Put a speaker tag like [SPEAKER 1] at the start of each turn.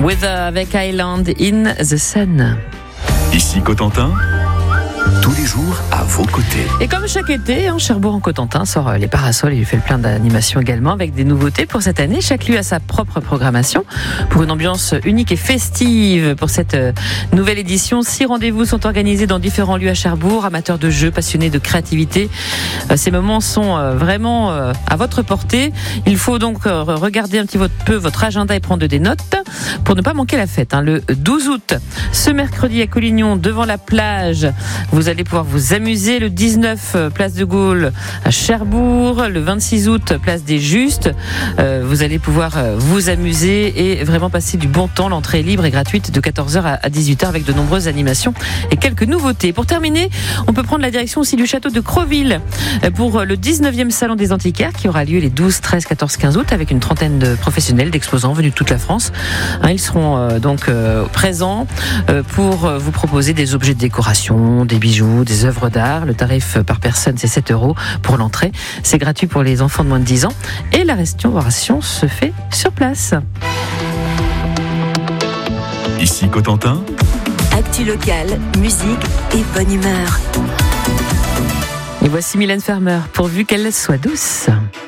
[SPEAKER 1] Weather avec Island in the Sun.
[SPEAKER 2] Ici Cotentin, tous les jours à vos côtés.
[SPEAKER 1] Et comme chaque été, Cherbourg en Cotentin sort les parasols. Il lui fait plein d'animations également avec des nouveautés pour cette année. Chaque lieu a sa propre programmation pour une ambiance unique et festive. Pour cette nouvelle édition, 6 rendez-vous sont organisés dans différents lieux à Cherbourg. Amateurs de jeux, passionnés de créativité, ces moments sont vraiment à votre portée. Il faut donc regarder un petit peu votre agenda et prendre des notes pour ne pas manquer la fête. Le 12 août, ce mercredi à Collignon, devant la plage, vous allez pouvoir vous amuser. Le 19, place de Gaulle à Cherbourg. Le 26 août, place des Justes. Vous allez pouvoir vous amuser et vraiment passer du bon temps. L'entrée est libre et gratuite de 14h à 18h avec de nombreuses animations et quelques nouveautés. Pour terminer, on peut prendre la direction aussi du château de Creville pour le 19e salon des antiquaires qui aura lieu les 12, 13, 14, 15 août avec une trentaine de professionnels, d'exposants venus de toute la France. Ils seront donc présents pour vous proposer des objets de décoration, des bijoux, des œuvres d'art. Le tarif par personne, c'est 7 € pour l'entrée. C'est gratuit pour les enfants de moins de 10 ans. Et la restauration se fait sur place.
[SPEAKER 2] Ici Cotentin,
[SPEAKER 3] actu locale, musique et bonne humeur.
[SPEAKER 1] Et voici Mylène Farmer, pourvu qu'elle soit douce.